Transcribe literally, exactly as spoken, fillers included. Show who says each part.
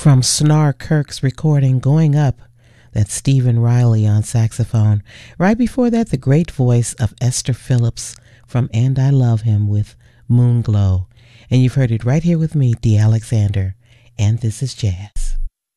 Speaker 1: From Snar Kirk's recording Going Up, that's Stephen Riley on saxophone. Right before that, the great voice of Esther Phillips from And I Love Him with Moonglow. And you've heard it right here with me, Dee Alexander. And this is jazz.